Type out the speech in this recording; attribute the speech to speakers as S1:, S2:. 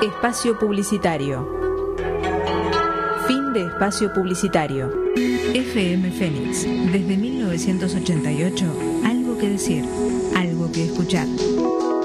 S1: Espacio publicitario. Fin de espacio publicitario.
S2: FM Fénix, desde 1988, algo que decir, algo que escuchar.